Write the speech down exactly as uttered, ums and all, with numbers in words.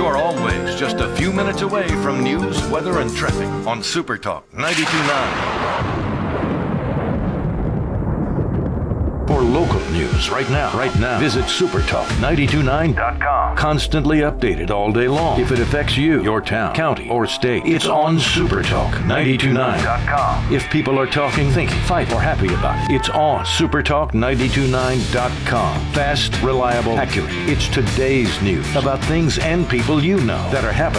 You're always just a few minutes away from news, weather, and traffic on Super Talk ninety-two point nine. For local news right now, right now, visit super talk nine two nine dot com. Constantly updated all day long. If it affects you, your town, county, or state, it's on Super Talk nine two nine dot com. If people are talking, thinking, fight, or happy about it, it's on Super Talk nine two nine dot com. Fast, reliable, accurate. It's today's news about things and people you know that are happening